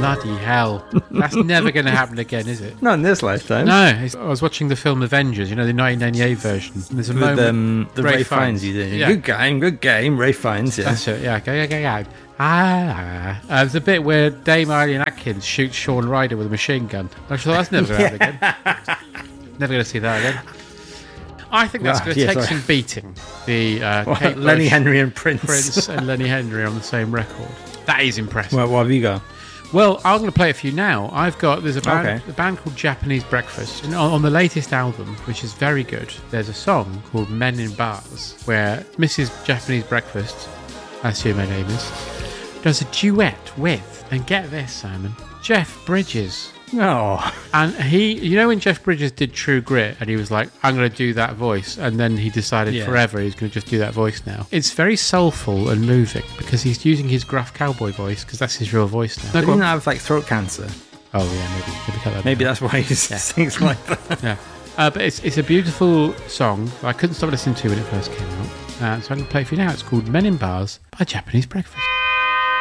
Bloody hell. That's never going to happen again, is it? Not in this lifetime. No. I was watching the film Avengers, the 1998 version. And there's a With moment... the Ray Fiennes you did. Yeah. Good game, Ray Fiennes, yeah. That's it, yeah. Go. There's a bit where Dame Eileen Atkins shoots Shaun Ryder with a machine gun. I thought, that's never going to happen again. Never going to see that again. I think that's going to take some beating. The Kate Lenny Bush, Henry and Prince. Prince and Lenny Henry on the same record. That is impressive. Well, what have you got? Well, I'm going to play it for you now. There's a band called Japanese Breakfast. And on the latest album, which is very good, there's a song called Men in Bars, where Mrs. Japanese Breakfast, that's who my name is, does a duet with, and get this, Simon, Jeff Bridges. Oh. And he, when Jeff Bridges did True Grit and he was like, I'm going to do that voice, and then he decided forever he's going to just do that voice now. It's very soulful and moving because he's using his gruff cowboy voice because that's his real voice now. He didn't have throat cancer. Oh yeah, maybe that's why he sings like that. Yeah. But it's a beautiful song. I couldn't stop listening to when it first came out. So I'm going to play it for you now. It's called Men in Bars by Japanese Breakfast.